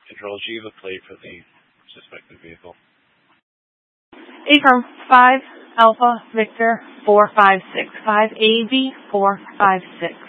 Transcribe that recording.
Control G, the plate for the suspected vehicle. Affirm 5 Alpha Victor 4565 AV 456.